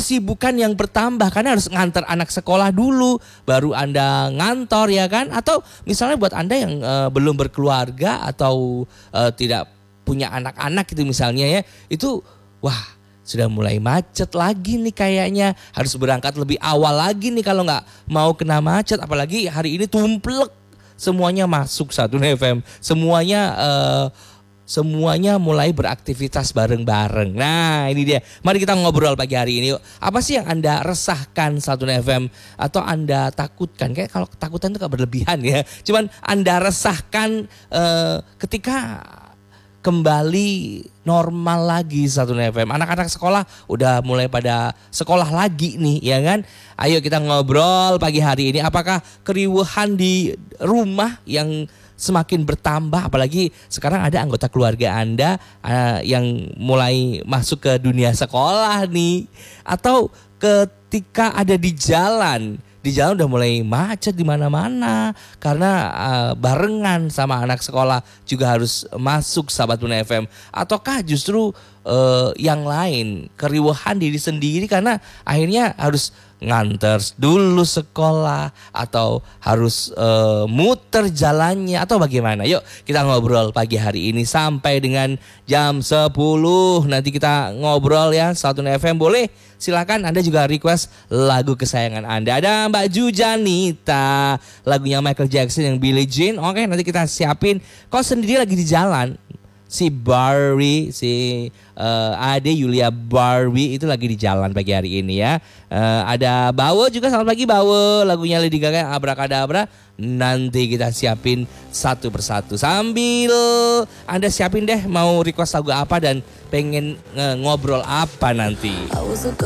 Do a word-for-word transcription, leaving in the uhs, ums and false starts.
kesibukan yang bertambah karena harus ngantar anak sekolah dulu baru Anda ngantor ya kan, atau misalnya buat Anda yang uh, belum berkeluarga atau uh, tidak punya anak-anak gitu misalnya ya, itu wah sudah mulai macet lagi nih kayaknya, harus berangkat lebih awal lagi nih kalau nggak mau kena macet, apalagi hari ini tumplek semuanya masuk satu F M, semuanya uh, semuanya mulai beraktivitas bareng-bareng. Nah ini dia, mari kita ngobrol pagi hari ini. Apa sih yang Anda resahkan satu F M atau Anda takutkan? Kayak kalau ketakutan itu gak berlebihan ya. Cuman Anda resahkan uh, ketika kembali normal lagi satu F M. Anak-anak sekolah udah mulai pada sekolah lagi nih ya kan. Ayo kita ngobrol pagi hari ini. Apakah keriuhan di rumah yang semakin bertambah, apalagi sekarang ada anggota keluarga Anda uh, yang mulai masuk ke dunia sekolah nih, atau ketika ada di jalan, di jalan udah mulai macet di mana-mana karena uh, barengan sama anak sekolah juga harus masuk sahabat Muna F M, ataukah justru uh, yang lain keriuhan diri sendiri karena akhirnya harus nganter dulu sekolah atau harus uh, muter jalannya atau bagaimana? Yuk kita ngobrol pagi hari ini sampai dengan jam sepuluh. Nanti kita ngobrol ya satu F M. Boleh silakan Anda juga request lagu kesayangan Anda. Ada Mbak Jujanita, lagunya Michael Jackson yang Billie Jean. Oke, nanti kita siapin. Kau sendiri lagi di jalan, si Barbie, si uh, Ade Yulia Barbie itu lagi di jalan pagi hari ini ya. Uh, ada Bawo juga, selamat pagi Bawo, lagunya Lady Gaga yang Abrakadabra. Nanti kita siapin satu persatu. Sambil Anda siapin deh mau request lagu apa dan pengen uh, ngobrol apa nanti.